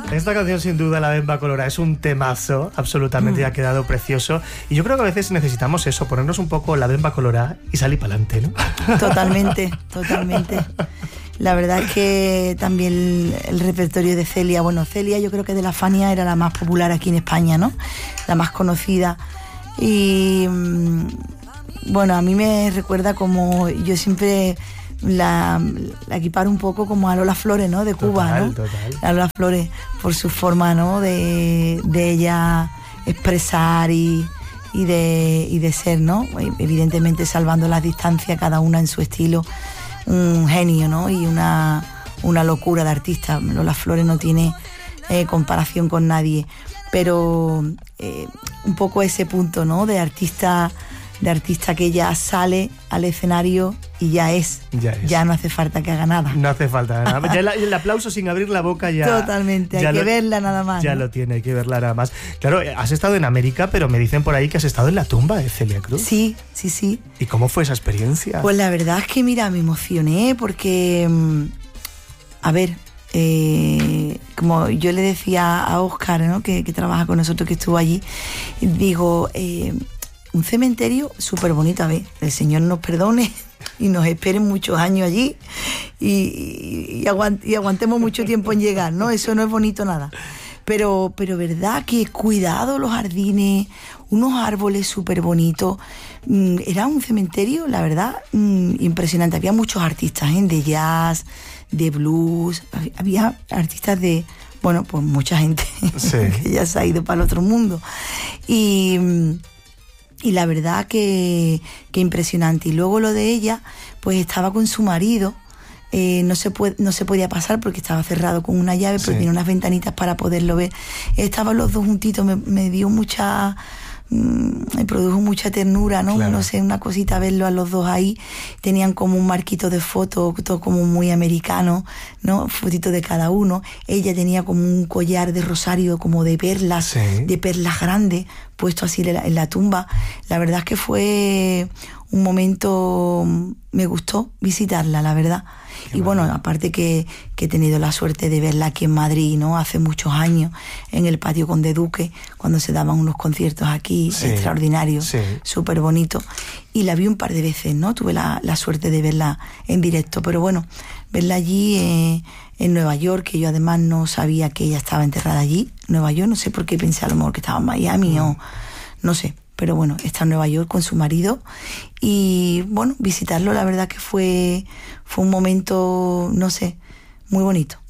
Esta canción sin duda, La Bemba Colorá, es un temazo, absolutamente, ha quedado precioso. Y yo creo que a veces necesitamos eso, ponernos un poco la Bemba Colorá y salir para adelante, ¿no? Totalmente, totalmente. La verdad es que también el repertorio de Celia, bueno, Celia yo creo que de la Fania era la más popular aquí en España, ¿no? La más conocida. Y bueno, a mí me recuerda como yo siempre la equiparo un poco como a Lola Flores, ¿no? De Cuba, total, ¿no? Total. A Lola Flores, por su forma, ¿no? De ella expresar y de ser, ¿no? Evidentemente salvando las distancias, cada una en su estilo, un genio, ¿no? Y una locura de artista. Lola Flores no tiene comparación con nadie, pero un poco ese punto, ¿no? De artista que ya sale al escenario y ya no hace falta que haga nada. No hace falta nada. Ya el aplauso sin abrir la boca ya... Totalmente, hay que verla nada más. Ya, ¿no? Lo tiene, hay que verla nada más. Claro, has estado en América, pero me dicen por ahí que has estado en la tumba de Celia Cruz. Sí. ¿Y cómo fue esa experiencia? Pues la verdad es que, mira, me emocioné porque, a ver, como yo le decía a Óscar, ¿no? que trabaja con nosotros, que estuvo allí, digo... un cementerio súper bonito, a ver, el Señor nos perdone y nos esperen muchos años allí y aguantemos mucho tiempo en llegar, ¿no? Eso no es bonito nada. Pero verdad que cuidado los jardines, unos árboles súper bonitos. Era un cementerio, la verdad, impresionante. Había muchos artistas, de jazz, de blues, había artistas de... Bueno, pues mucha gente que ya se ha ido para el otro mundo. Y la verdad que impresionante. Y luego lo de ella, pues estaba con su marido, no se podía pasar porque estaba cerrado con una llave, pero tiene unas ventanitas para poderlo ver. Estaban los dos juntitos, me dio me produjo mucha ternura, ¿no? Claro. No sé, una cosita verlo a los dos ahí. Tenían como un marquito de fotos, todo como muy americano, ¿no? Fotito de cada uno. Ella tenía como un collar de rosario, como de perlas grandes, puesto así en la tumba. La verdad es que fue un momento, me gustó visitarla, la verdad. Y bueno, aparte que he tenido la suerte de verla aquí en Madrid, ¿no? Hace muchos años, en el Patio Conde Duque, cuando se daban unos conciertos aquí extraordinarios, súper bonitos. Y la vi un par de veces, ¿no? Tuve la suerte de verla en directo. Pero bueno, verla allí en Nueva York, que yo además no sabía que ella estaba enterrada allí. Nueva York, no sé por qué pensé a lo mejor que estaba en Miami o no sé. Pero bueno, está en Nueva York con su marido y bueno, visitarlo la verdad que fue un momento, no sé, muy bonito.